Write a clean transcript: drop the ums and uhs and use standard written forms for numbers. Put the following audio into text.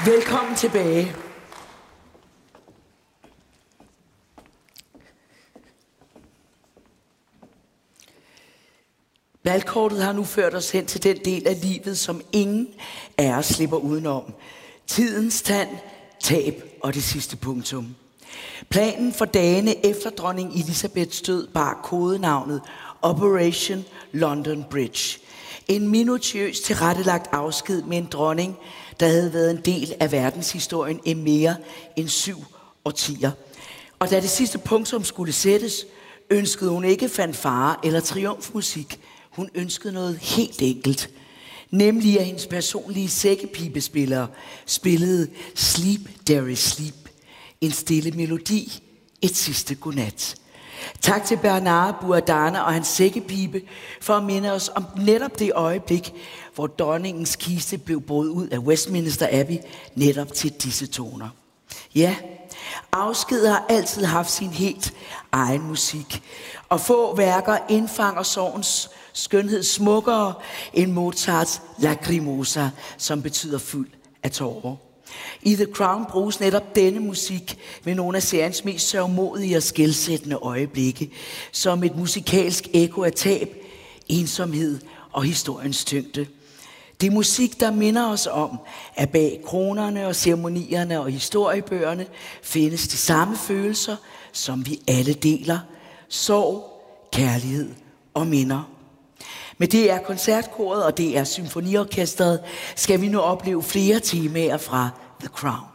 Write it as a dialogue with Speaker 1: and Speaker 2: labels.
Speaker 1: Velkommen tilbage. Valgkortet har nu ført os hen til den del af livet, som ingen af os slipper udenom. Tidens tand, tab og det sidste punktum. Planen for dagene efter dronning Elisabeths død bar kodenavnet Operation London Bridge. En minutiøst tilrettelagt afsked med en dronning, der havde været en del af verdenshistorien i mere end 7 årtier. Og da det sidste punktum skulle sættes, ønskede hun ikke fanfare eller triumfmusik. Hun ønskede noget helt enkelt. Nemlig at hendes personlige sækkepibespillere spillede Sleep There Is Sleep. En stille melodi, et sidste godnat. Tak til Bernard Bourdana og hans sækkepibe for at minde os om netop det øjeblik, hvor dronningens kiste blev båret ud af Westminster Abbey netop til disse toner. Ja, afsked har altid haft sin helt egen musik, og få værker indfanger sorgens skønhed smukkere end Mozarts Lacrimosa, som betyder fuld af tårer. I The Crown bruges netop denne musik ved nogle af seriens mest sørgmodige og skelsættende øjeblikke, som et musikalsk ekko af tab, ensomhed og historiens tyngde. Det er musik, der minder os om, at bag kronerne og ceremonierne og historiebøgerne findes de samme følelser, som vi alle deler. Sorg, kærlighed og minder. Med det er koncertkoret og det er symfoniorkestret, skal vi nu opleve flere temaer fra The Crown.